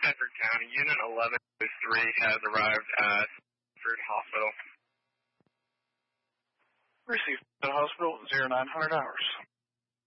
Bedford County, Unit 1103 has arrived at Bedford Hospital. Received at hospital 0900 hours.